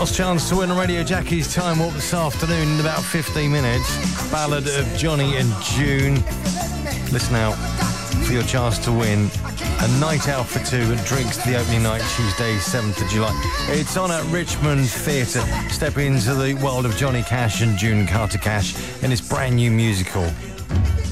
Last chance to win a Radio Jackie's Time Warp this afternoon in about 15 minutes. Ballad of Johnny and June. Listen out for your chance to win a night out for two and drinks to the opening night, Tuesday, 7th of July. It's on at Richmond Theatre. Step into the world of Johnny Cash and June Carter Cash in his brand new musical,